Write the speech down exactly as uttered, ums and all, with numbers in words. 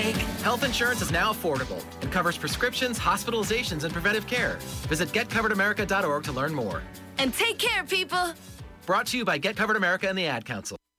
take. Health insurance is now affordable and covers prescriptions, hospitalizations, and preventive care. Visit get covered america dot org to learn more. And take care, people. Brought to you by Get Covered America and the Ad Council.